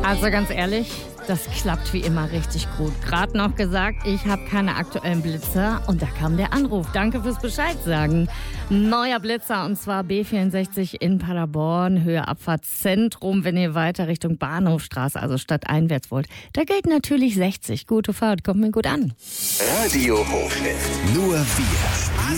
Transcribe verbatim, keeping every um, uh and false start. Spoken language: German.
Also ganz ehrlich, das klappt wie immer richtig gut. Gerade noch gesagt, ich habe keine aktuellen Blitzer und da kam der Anruf. Danke fürs Bescheid sagen. Neuer Blitzer und zwar B vierundsechzig in Paderborn, Höhe Abfahrtszentrum, wenn ihr weiter Richtung Bahnhofstraße, also stadteinwärts wollt. Da gilt natürlich sechzig. Gute Fahrt, kommt mir gut an. Radio Hochstift. Nur wir.